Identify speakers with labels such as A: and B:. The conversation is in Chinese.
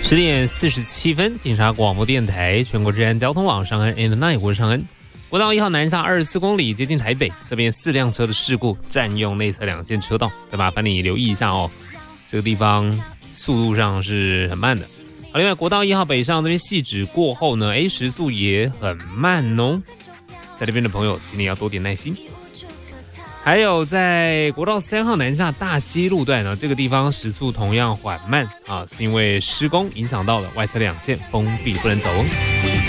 A: 10:47，警察广播电台全国治安交通网上恩 and night， 我是尚恩。国道1号南下24公里，接近台北，这边4辆车的事故占用内侧2线车道，再麻烦你留意一下哦。这个地方速度上是很慢的。好，另外国道1号北上这边汐止过后呢，时速也很慢哦。在这边的朋友，请你要多点耐心。还有在国道3号南下大溪路段呢，这个地方时速同样缓慢啊，是因为施工影响到了外侧2线封闭，不能走哦。